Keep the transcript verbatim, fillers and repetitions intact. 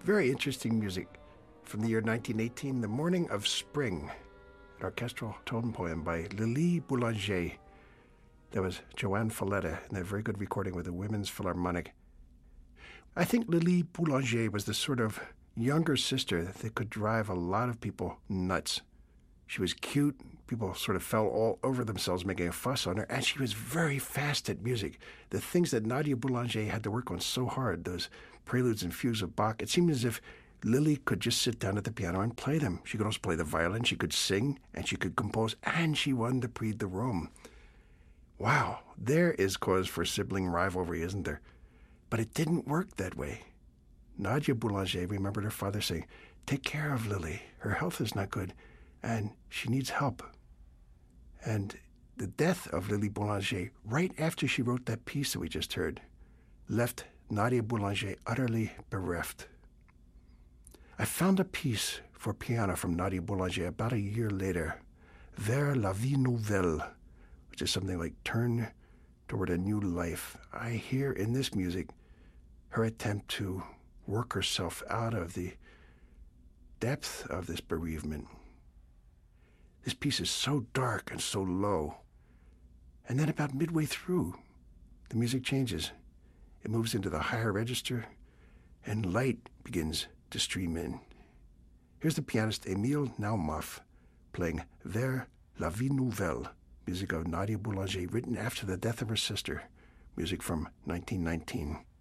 Very interesting music from the year nineteen eighteen, The Morning of Spring, an orchestral tone poem by Lili Boulanger. That was Joanne Falletta in a very good recording with the Women's Philharmonic. I think Lili Boulanger was the sort of younger sister that could drive a lot of people nuts. She was cute. People sort of fell all over themselves making a fuss on her, and she was very fast at music. The things that Nadia Boulanger had to work on so hard, those preludes and fugues of Bach, it seemed as if Lili could just sit down at the piano and play them. She could also play the violin, she could sing, and she could compose, and she won the Prix de Rome. Wow, there is cause for sibling rivalry, isn't there? But it didn't work that way. Nadia Boulanger remembered her father saying, "Take care of Lili. Her health is not good, and she needs help." And the death of Lili Boulanger, right after she wrote that piece that we just heard, left Nadia Boulanger utterly bereft. I found a piece for piano from Nadia Boulanger about a year later, Vers la vie nouvelle, which is something like turn toward a new life. I hear in this music her attempt to work herself out of the depth of this bereavement. This piece is so dark and so low. And then about midway through, the music changes. It moves into the higher register, and light begins to stream in. Here's the pianist Émile Naumoff playing Vers la vie nouvelle, music of Nadia Boulanger, written after the death of her sister, music from nineteen nineteen.